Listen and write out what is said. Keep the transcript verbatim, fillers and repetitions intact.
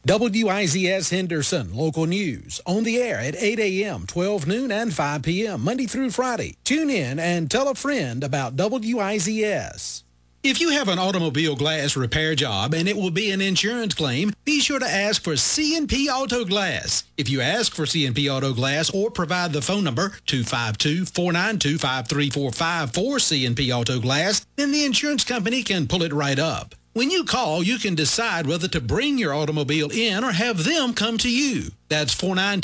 W I Z S Henderson, local news, on the air at eight a.m., twelve noon, and five p.m., Monday through Friday. Tune in and tell a friend about W I Z S. If you have an automobile glass repair job and it will be an insurance claim, be sure to ask for C and P Auto Glass. If you ask for C and P Auto Glass or provide the phone number two five two, four nine two, five three four five for C and P Auto Glass, then the insurance company can pull it right up. When you call, you can decide whether to bring your automobile in or have them come to you. That's four nine two